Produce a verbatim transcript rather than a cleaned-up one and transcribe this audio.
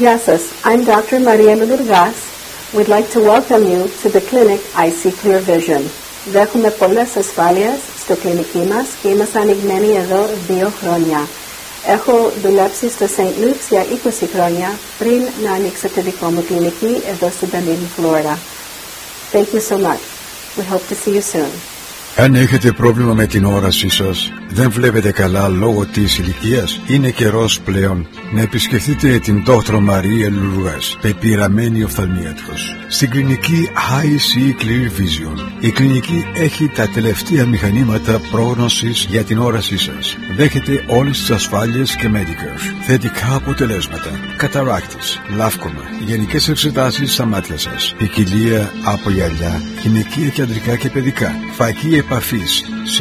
Γεια σας, I'm Doctor Maria Milurgas. We'd like to welcome you to the clinic I See Clear Vision. Δέχομαι πολλές ασφάλειες στο κλινική μας και είμαστε ανοιγμένοι εδώ δύο χρόνια. Έχω δουλέψει στο Σέιντ Luke's για είκοσι χρόνια πριν να ανοίξω τη δικό μου κλινική εδώ στην Dunedin, Florida. Thank you so much. We hope to see you soon. Αν έχετε πρόβλημα με την όρασή σας, δεν βλέπετε καλά λόγω της ηλικίας, είναι καιρός πλέον να επισκεφτείτε την Δόκτωρο Μαρία Μιλουργκάς, πεπειραμένη οφθαλμίατρος, στην κλινική I See Clear Vision. Η κλινική έχει τα τελευταία μηχανήματα πρόγνωσης για την όρασή σας. Δέχεται όλες τις ασφάλειες και Medicare. Θετικά αποτελέσματα, καταράκτης, λάφκομα, γενικές εξετάσεις στα μάτια σας, ποικιλία από γυαλιά, γυναικεία και ανδρικά και παιδικά, φακή επαφής,